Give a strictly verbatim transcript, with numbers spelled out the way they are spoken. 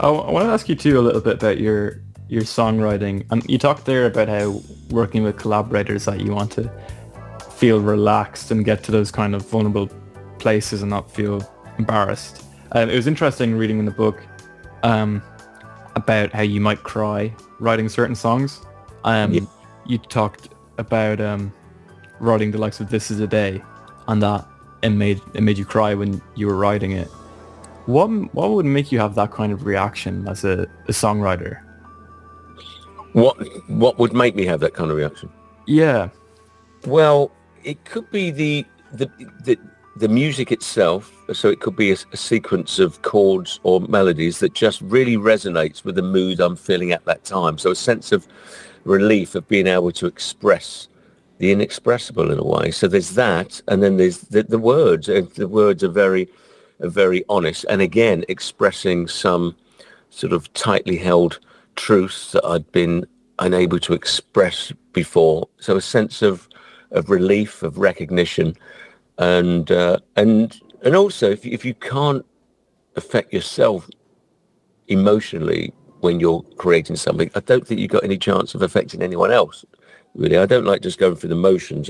Oh, I want to ask you too a little bit about your your songwriting. And you talked there about how working with collaborators that you want to feel relaxed and get to those kind of vulnerable places and not feel embarrassed. Um, it was interesting reading in the book um, about how you might cry writing certain songs. Yeah. Um, you talked about um, writing the likes of "This Is a Day," and that it made it made you cry when you were writing it. What what would make you have that kind of reaction as a, a songwriter? What what would make me have that kind of reaction? Yeah, Well, it could be the the the, the music itself. So it could be a, a sequence of chords or melodies that just really resonates with the mood I'm feeling at that time. So a sense of relief of being able to express the inexpressible in a way. So there's that, and then there's the, the words. And the words are very, are very honest, and again expressing some sort of tightly held truths that I'd been unable to express before. So a sense of of relief, of recognition, and uh, and and also if if you can't affect yourself emotionally when you're creating something, I don't think you've got any chance of affecting anyone else. Really, I don't like just going through the motions.